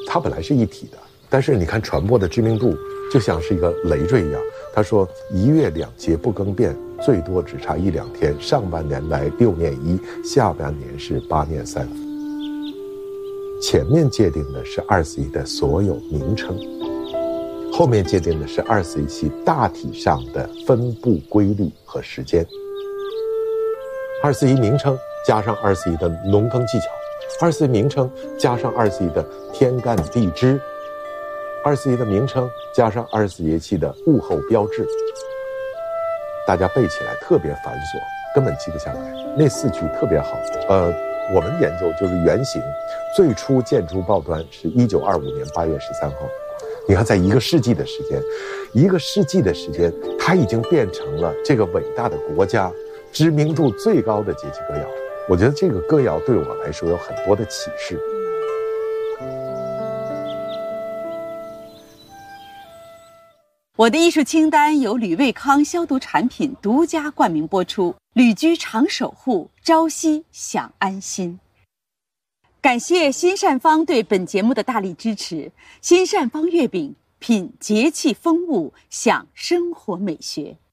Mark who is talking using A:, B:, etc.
A: 它本来是一体的，但是你看传播的知名度就像是一个累赘一样。他说1月2节不更变，最多只差1-2天，上半年来6念1，下半年是8念3。前面界定的是21的所有名称，后面界定的是21期大体上的分布规律和时间。21名称加上21的农耕技巧，21名称加上21的天干地支，21的名称加上21节气的物候标志。大家背起来特别繁琐，根本记不下来。那4句特别好。我们研究就是原型，最初建筑报端是1925年8月13号。你看，在一个世纪的时间，它已经变成了这个伟大的国家知名度最高的节气歌谣。我觉得这个歌谣对我来说有很多的启示。
B: 我的艺术清单由吕卫康消毒产品独家冠名播出，旅居常守护，朝夕享安心。感谢新善方对本节目的大力支持。新善方月饼，品节气风物，享生活美学。